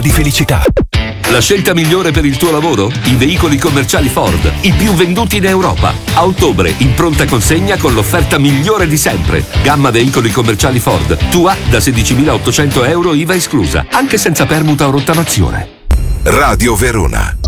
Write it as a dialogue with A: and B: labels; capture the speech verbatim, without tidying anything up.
A: di felicità.
B: La scelta migliore per il tuo lavoro? I veicoli commerciali Ford, i più venduti in Europa. A ottobre, in pronta consegna con l'offerta migliore di sempre. Gamma veicoli commerciali Ford, tua da sedicimilaottocento euro I V A esclusa, anche senza permuta o rottamazione.
A: Radio Verona.